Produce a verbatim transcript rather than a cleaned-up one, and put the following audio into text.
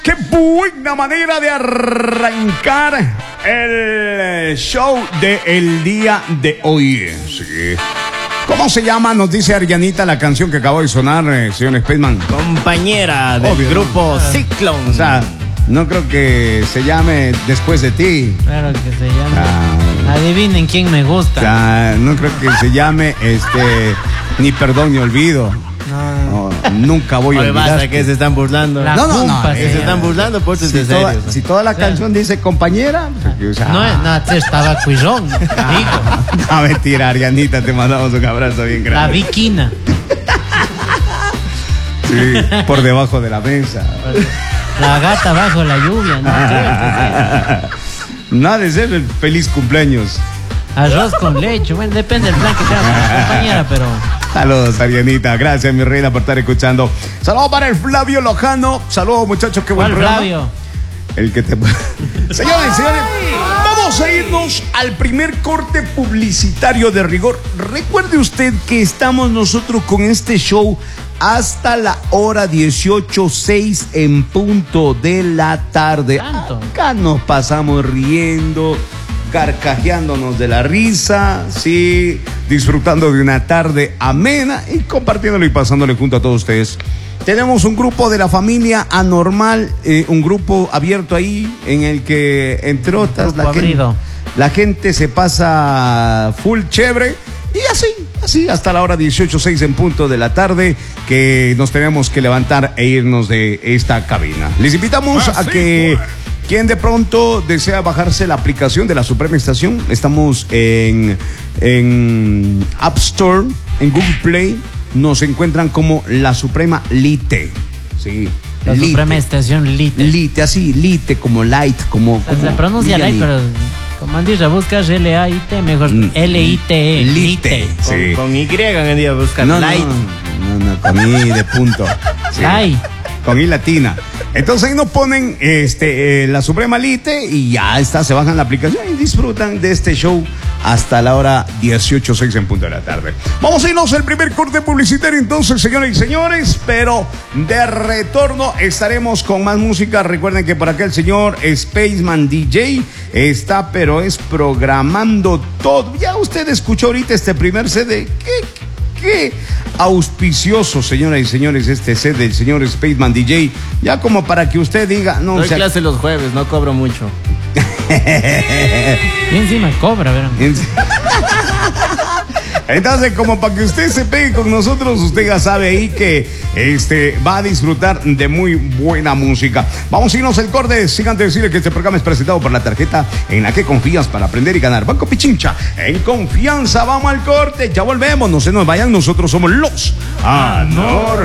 Qué buena manera de arrancar el show del día de hoy. Sí. ¿Cómo se llama? Nos dice Arianita la canción que acabó de sonar, eh, señor Spaceman. Compañera del Obvio, grupo ¿no? Ciclone. O sea, no creo que se llame Después de ti. Claro que se llame. Ah, adivinen quién me gusta. O sea, no creo que se llame este Ni perdón ni olvido. No, no, nunca voy a olvidar. Basta que se están burlando. La no, no, no. Que Eh, se están burlando por si, si, toda, serio, si toda la canción dice compañera. O sea, no, no, te estaba cuillón. No, mentira, Arianita, te mandamos un abrazo bien grande. La viquina. Sí, por debajo de la mesa. La gata bajo la lluvia. No, nada de ser el feliz cumpleaños. Arroz con leche. Bueno, depende del plan que tenga la compañera, pero... Saludos, Arianita. Gracias, mi reina, por estar escuchando. Saludos para el Flavio Lojano. Saludos, muchachos. Qué buen ¿Cuál programa. Flavio? El que te... Señores y señores, vamos a irnos al primer corte publicitario de rigor. Recuerde usted que estamos nosotros con este show hasta la hora dieciocho seis en punto de la tarde. ¿Tanto? Acá nos pasamos riendo, carcajeándonos de la risa, sí, disfrutando de una tarde amena y compartiéndolo y pasándole junto a todos ustedes. Tenemos un grupo de la familia Anormal, eh, un grupo abierto ahí en el que, entre otras, la gente, la gente se pasa full chévere y así, así hasta la hora dieciocho seis en punto de la tarde que nos tenemos que levantar e irnos de esta cabina. Les invitamos ah, a sí, que... Pues. Quien de pronto desea bajarse la aplicación de la Suprema Estación, estamos en, en App Store, en Google Play, nos encuentran como La Suprema Lite. Sí. La Lite. Suprema Estación Lite. Lite, así, Lite, como light, como... como se pronuncia light, pero como han dicho, buscas L A I T, mejor mm. L I T E. Lite, sí. Con, con Y en día buscan no, light. No, no, no, con I de punto. Sí. Ay. Con I latina. Entonces ahí nos ponen este, eh, la Suprema Lite y ya está, se bajan la aplicación y disfrutan de este show hasta la hora dieciocho seis en punto de la tarde. Vamos a irnos al primer corte publicitario entonces, señores y señores, pero de retorno estaremos con más música. Recuerden que por acá el señor Spaceman D J está, pero es programando todo. Ya usted escuchó ahorita este primer C D. ¿Qué? Qué auspicioso, señoras y señores, este set del señor Spaceman D J. Ya como para que usted diga, no, doy o sea, clase los jueves, no cobro mucho. Y encima cobra, verán. Entonces, como para que usted se pegue con nosotros, usted ya sabe ahí que este, va a disfrutar de muy buena música. Vamos a irnos al corte, sin antes decirle que este programa es presentado por la tarjeta en la que confías para aprender y ganar. Banco Pichincha, en confianza, vamos al corte, ya volvemos, no se nos vayan, nosotros somos los Anor.